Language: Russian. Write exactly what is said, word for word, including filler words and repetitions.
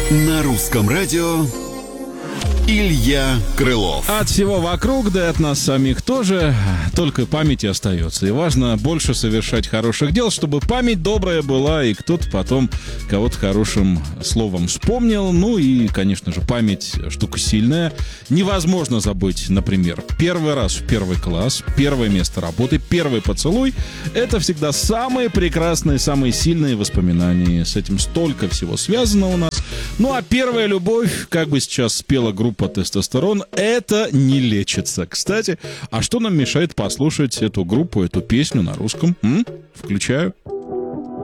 На русском радио Илья Крылов. От всего вокруг, да и от нас самих тоже, только памяти остается. И важно больше совершать хороших дел, чтобы память добрая была, и кто-то потом кого-то хорошим словом вспомнил. Ну и, конечно же, память штука сильная. Невозможно забыть, например, первый раз в первый класс, первое место работы, первый поцелуй. Это всегда самые прекрасные, самые сильные воспоминания. С этим столько всего связано у нас. Ну а первая любовь, как бы сейчас спела группа «Тестостерон», это не лечится. Кстати, а что нам мешает послушать эту группу, эту песню на русском? М? Включаю.